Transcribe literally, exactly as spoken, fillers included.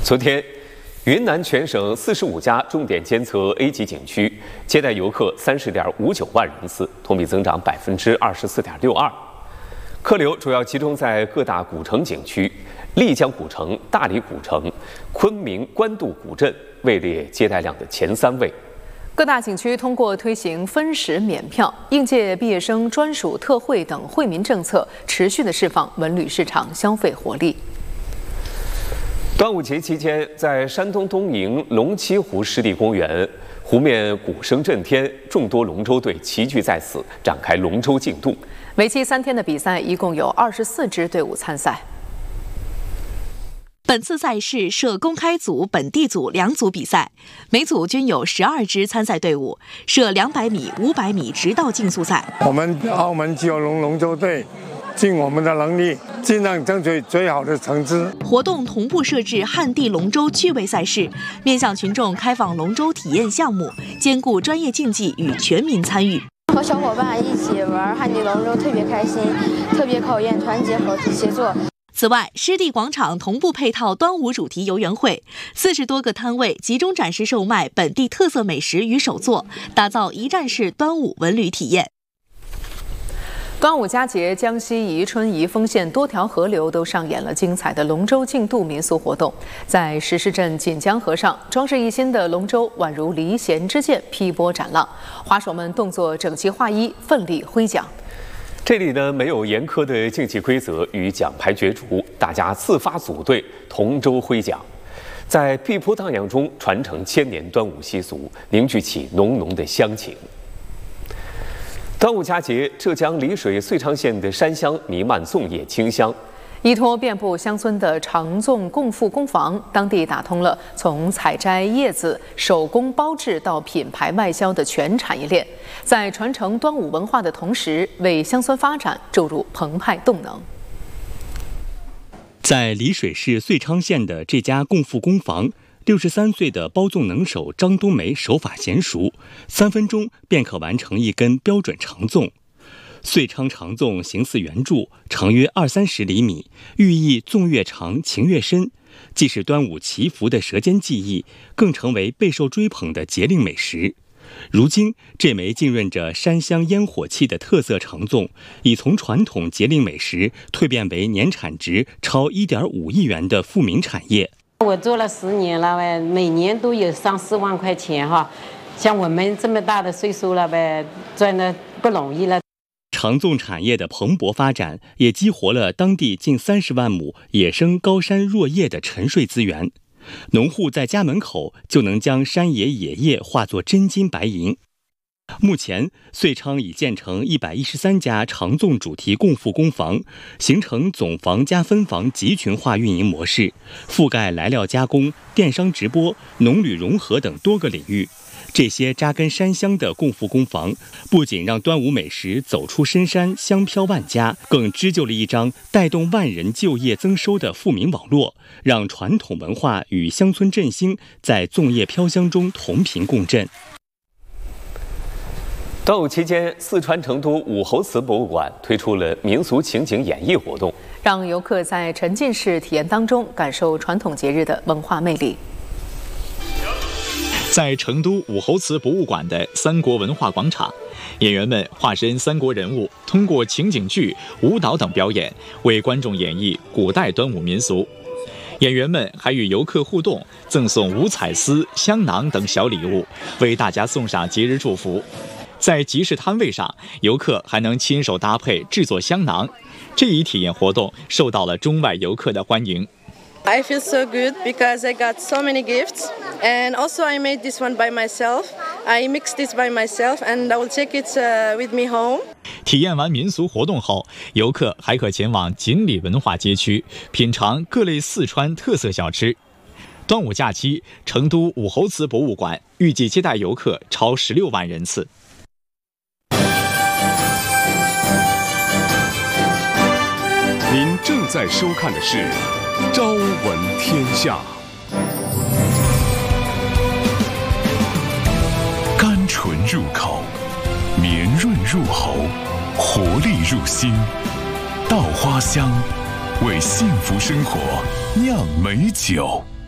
昨天，云南全省四十五家重点监测 A 级景区接待游客三十点五九万人次，同比增长百分之二十四点六二。客流主要集中在各大古城景区，丽江古城、大理古城、昆明官渡古镇位列接待量的前三位。 各大景区通过推行分时免票、应届毕业生专属特惠等惠民政策，持续的释放文旅市场消费活力。 端午节期间，在山东东营龙栖湖湿地公园，湖面鼓声震天，众多龙舟队齐聚在此，展开龙舟竞渡。 为期三天的比赛，一共有二十四支队伍参赛。 本次赛事设公开组、本地组两组比赛，每组均有十二支参赛队伍，设两百米、五百米直道竞速赛。 我们澳门基友龙龙舟队尽我们的能力，尽量争取最好的成绩。 活动同步设置旱地龙舟趣味赛事，面向群众开放龙舟体验项目，兼顾专业竞技与全民参与。 和小伙伴一起玩旱地龙舟特别开心，特别考验团结和协作。 此外，湿地广场同步配套端午主题游园会，四十多个摊位集中展示售卖本地特色美食与手作，打造一站式端午文旅体验。 端午佳节，江西宜春、宜丰县多条河流都上演了精彩的龙舟竞渡民俗活动。在石狮镇锦江河上，装饰一新的龙舟宛如离弦之箭，劈波斩浪，划手们动作整齐划一，奋力挥桨。 这里呢，没有严苛的竞技规则与奖牌角逐，大家自发组队，同舟挥桨，在碧波荡漾中传承千年端午习俗，凝聚起浓浓的乡情。端午佳节，浙江丽水遂昌县的山乡弥漫粽叶清香。 依托遍布乡村的长粽共富工坊，当地打通了从采摘叶子、手工包制到品牌外销的全产业链，在传承端午文化的同时，为乡村发展注入澎湃动能。 在丽水市遂昌县的这家共富工坊，六十三岁的包粽能手张冬梅手法娴熟，三分钟便可完成一根标准长粽。遂昌长粽形似圆柱，长约二三十厘米，寓意粽越长情越深，既是端午祈福的舌尖技艺，更成为备受追捧的节令美食。如今，这枚浸润着山乡烟火气的特色长粽，已从传统节令美食蜕变为年产值超一点五亿元的富民产业。 我做了十年了呗，每年都有上四万块钱哈。像我们这么大的岁数了呗，赚的不容易了。 长粽产业的蓬勃发展，也激活了当地近三十万亩野生高山若叶的沉睡资源。农户在家门口就能将山野野叶化作真金白银。目前，遂昌已建成一百一十三家长粽主题共富工坊，形成总房加分房集群化运营模式，覆盖来料加工、电商直播、农旅融合等多个领域。这些扎根山乡的共富工坊，不仅让端午美食走出深山，香飘万家，更织就了一张带动万人就业增收的富民网络，让传统文化与乡村振兴在粽叶飘香中同频共振。 端午期间，四川成都武侯祠博物馆推出了民俗情景演绎活动， 让游客在沉浸式体验当中感受传统节日的文化魅力。 在成都武侯祠博物馆的三国文化广场，演员们化身三国人物，通过情景剧、舞蹈等表演，为观众演绎古代端午民俗。演员们还与游客互动，赠送五彩丝、香囊等小礼物，为大家送上节日祝福。在集市摊位上，游客还能亲手搭配制作香囊，这一体验活动受到了中外游客的欢迎。 I feel so good because I got so many gifts, and also I made this one by myself. I mixed this by myself, and I will take it uh, with me home. 体验完民俗活动后，游客还可前往锦里文化街区，品尝各类四川特色小吃。端午假期，成都武侯祠博物馆预计接待游客超十六万人次。 您正在收看的是《朝闻天下》。甘醇入口，绵润入喉，活力入心。稻花香，为幸福生活酿美酒。